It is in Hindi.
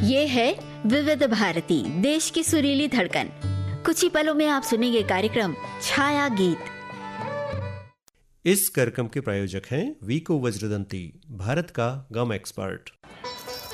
ये है विविध भारती, देश की सुरीली धड़कन। कुछ ही पलों में आप सुनेंगे कार्यक्रम छाया गीत। इस कार्यक्रम के प्रायोजक हैं वीको वज्रदंती, भारत का गम एक्सपर्ट।